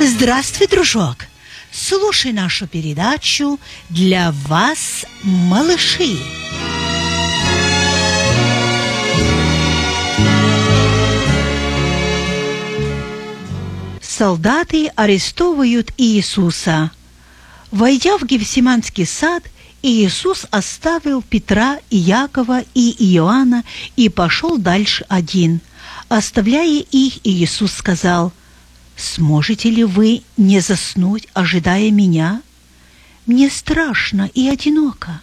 Здравствуй, дружок! Слушай нашу передачу «Для вас, малыши». Солдаты арестовывают Иисуса. Войдя в Гефсиманский сад, Иисус оставил Петра и Якова и Иоанна и пошел дальше один. Оставляя их, Иисус сказал: «Сможете ли вы не заснуть, ожидая Меня? Мне страшно и одиноко».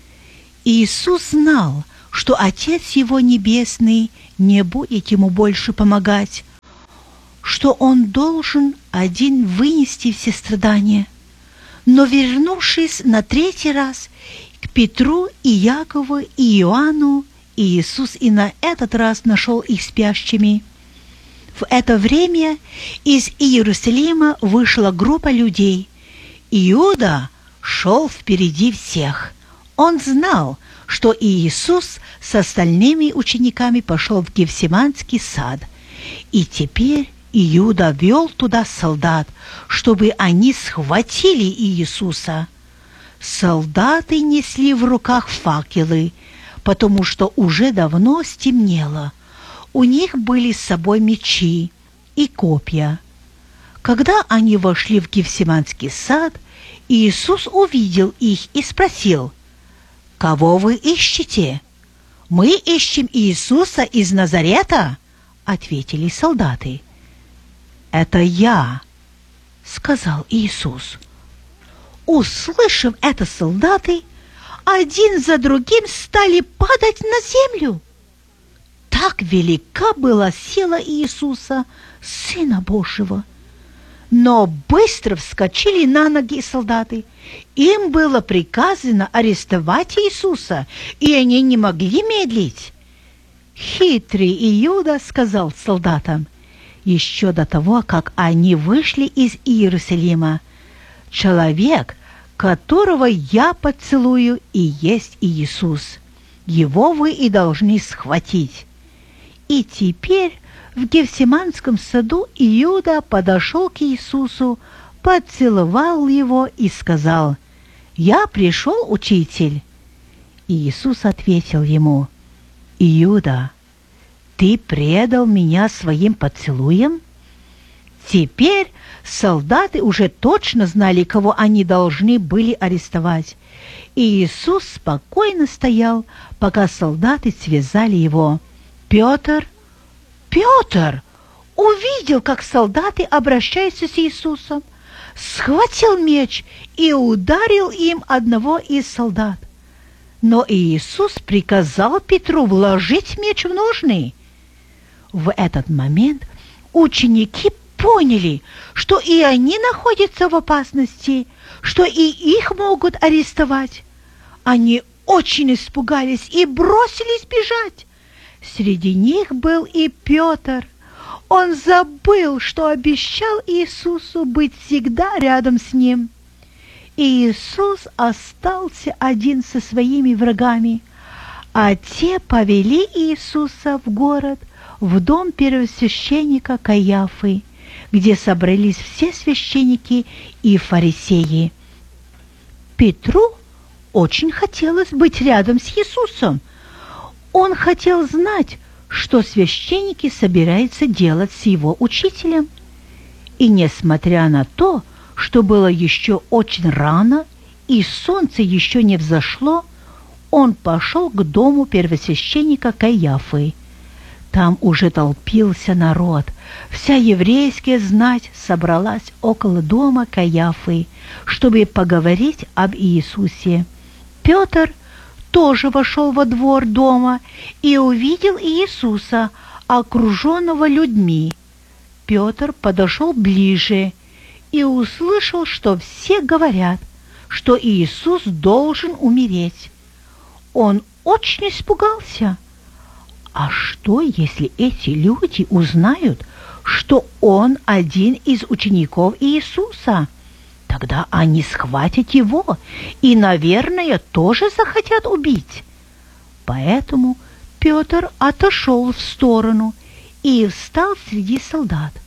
Иисус знал, что Отец Его Небесный не будет Ему больше помогать, что Он должен один вынести все страдания. Но, вернувшись на третий раз к Петру и Якову и Иоанну, Иисус и на этот раз нашел их спящими. В это время из Иерусалима вышла группа людей. Иуда шел впереди всех. Он знал, что Иисус с остальными учениками пошел в Гефсиманский сад. И теперь Иуда вел туда солдат, чтобы они схватили Иисуса. Солдаты несли в руках факелы, потому что уже давно стемнело. У них были с собой мечи и копья. Когда они вошли в Гефсиманский сад, Иисус увидел их и спросил: «Кого вы ищете?» «Мы ищем Иисуса из Назарета», — ответили солдаты. «Это я», — сказал Иисус. Услышав это, солдаты один за другим стали падать на землю. Так велика была сила Иисуса, Сына Божьего. Но быстро вскочили на ноги солдаты. Им было приказано арестовать Иисуса, и они не могли медлить. Хитрый Иуда сказал солдатам, еще до того, как они вышли из Иерусалима: «Человек, которого я поцелую, и есть Иисус. Его вы и должны схватить». И теперь в Гефсиманском саду Иуда подошел к Иисусу, поцеловал его и сказал: «Я пришел, учитель». Иисус ответил ему: «Иуда, ты предал меня своим поцелуем?» Теперь солдаты уже точно знали, кого они должны были арестовать. И Иисус спокойно стоял, пока солдаты связали его. Петр увидел, как солдаты обращаются с Иисусом, схватил меч и ударил им одного из солдат. Но Иисус приказал Петру вложить меч в ножны. В этот момент ученики поняли, что и они находятся в опасности, что и их могут арестовать. Они очень испугались и бросились бежать. Среди них был и Петр. Он забыл, что обещал Иисусу быть всегда рядом с ним. И Иисус остался один со своими врагами, а те повели Иисуса в город, в дом первосвященника Каиафы, где собрались все священники и фарисеи. Петру очень хотелось быть рядом с Иисусом. Он хотел знать, что священники собираются делать с его учителем. И несмотря на то, что было еще очень рано и солнце еще не взошло, он пошел к дому первосвященника Каиафы. Там уже толпился народ. Вся еврейская знать собралась около дома Каиафы, чтобы поговорить об Иисусе. Петр тоже вошел во двор дома и увидел Иисуса, окруженного людьми. Петр подошел ближе и услышал, что все говорят, что Иисус должен умереть. Он очень испугался. А что, если эти люди узнают, что он один из учеников Иисуса? Тогда они схватят его и, наверное, тоже захотят убить. Поэтому Петр отошел в сторону и встал среди солдат.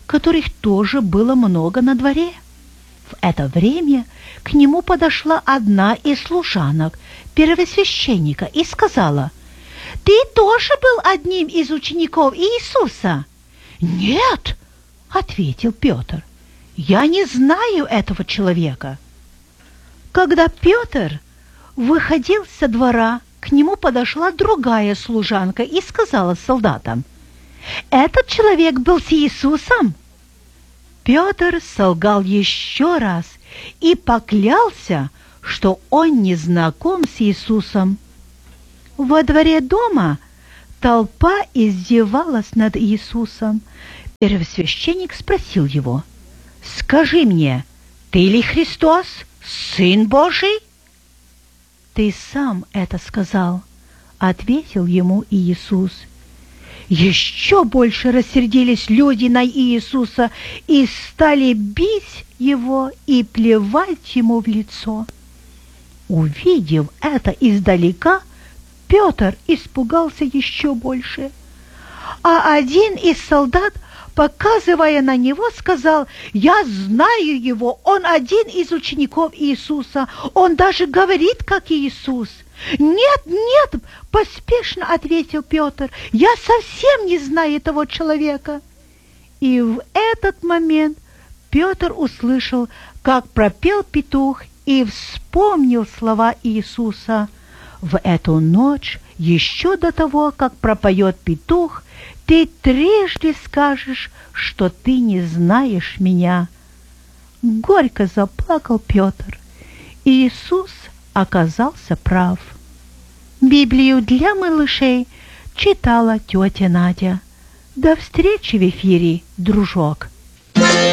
которых тоже было много на дворе. В это время к нему подошла одна из служанок первосвященника и сказала: «Ты тоже был одним из учеников Иисуса?» «Нет», — ответил Петр, — «я не знаю этого человека». Когда Петр выходил со двора, к нему подошла другая служанка и сказала солдатам: «Этот человек был с Иисусом?» Петр солгал еще раз и поклялся, что он не знаком с Иисусом. Во дворе дома толпа издевалась над Иисусом. Первосвященник спросил его: «Скажи мне, ты ли Христос, Сын Божий?» «Ты сам это сказал», — ответил ему Иисус. Еще больше рассердились люди на Иисуса и стали бить его и плевать ему в лицо. Увидев это издалека, Петр испугался еще больше. А один из солдат, показывая на него, сказал: «Я знаю его, он один из учеников Иисуса, он даже говорит, как Иисус». «Нет, нет!» – поспешно ответил Петр. «Я совсем не знаю этого человека». И в этот момент Петр услышал, как пропел петух, и вспомнил слова Иисуса: «В эту ночь, еще до того, как пропоет петух, ты трижды скажешь, что ты не знаешь меня». Горько заплакал Петр. Иисус оказался прав. Библию для малышей читала тетя Надя. До встречи в эфире, дружок.